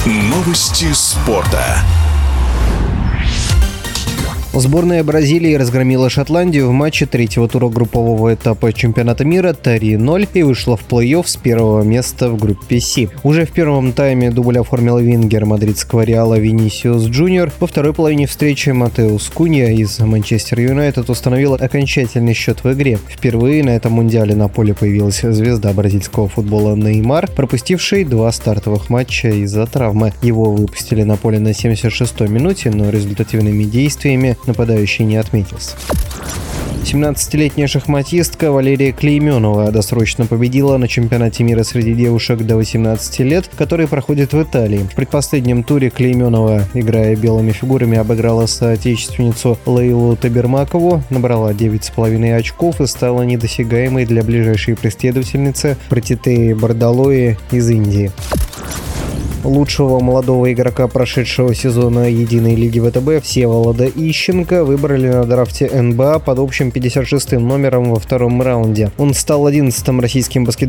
Новости спорта. Сборная Бразилии разгромила Шотландию в матче третьего тура группового этапа чемпионата мира 3-0 и вышла в плей-офф с первого места в группе С. Уже в первом тайме дубль оформил вингер мадридского Реала Винисиус Джуниор. Во второй половине встречи Матеус Кунья из Манчестер Юнайтед установил окончательный счет в игре. Впервые на этом мундиале на поле появилась звезда бразильского футбола Неймар, пропустивший 2 стартовых матча из-за травмы. Его выпустили на поле на 76-й минуте, но результативными действиями нападающий не отметился. 17-летняя шахматистка Валерия Клейменова досрочно победила на чемпионате мира среди девушек до 18 лет, который проходит в Италии. В предпоследнем туре Клейменова, играя белыми фигурами, обыграла соотечественницу Лейлу Табермакову, набрала 9,5 очков и стала недосягаемой для ближайшей преследовательницы Пратитеи Бардалои из Индии. Лучшего молодого игрока прошедшего сезона Единой лиги ВТБ Всеволода Ищенко выбрали на драфте НБА под общим 56-м номером во втором раунде. Он стал 11-м российским баскетболистом